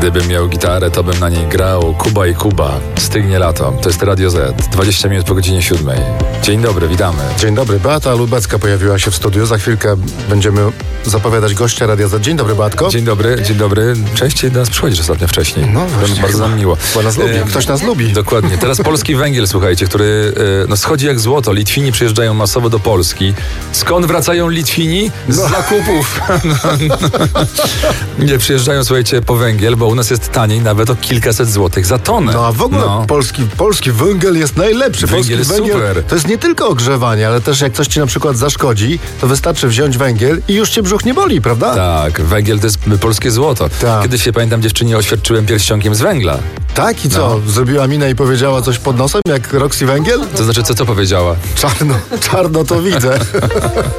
Gdybym miał gitarę, to bym na niej grał Kuba i Kuba. Stygnie lato. To jest Radio Z. 20 minut po godzinie 7. Dzień dobry, witamy. Dzień dobry, Beata Lubecka pojawiła się w studiu. Za chwilkę będziemy zapowiadać gościa Radia Z. Dzień dobry, Beatko. Dzień dobry, dzień dobry. Częściej do nas przychodzisz ostatnio wcześniej. No właśnie. Bardzo nam miło. Bo nas lubi, ktoś nas lubi. Dokładnie. Teraz polski węgiel, słuchajcie, który schodzi jak złoto. Litwini przyjeżdżają masowo do Polski. Skąd wracają Litwini? Z zakupów. Nie, przyjeżdżają, słuchajcie, po węgiel, bo u nas jest taniej nawet o kilkaset złotych za tonę. No a w ogóle polski węgiel jest najlepszy. Węgiel jest super. To jest nie tylko ogrzewanie, ale też jak coś ci na przykład zaszkodzi, to wystarczy wziąć węgiel i już cię brzuch nie boli, prawda? Tak, węgiel to jest polskie złoto. Tak. Kiedyś się, pamiętam, dziewczynie oświadczyłem pierścionkiem z węgla. Tak i co? Zrobiła minę i powiedziała coś pod nosem, jak Roxy Węgiel? To znaczy, co powiedziała? Czarno to widzę.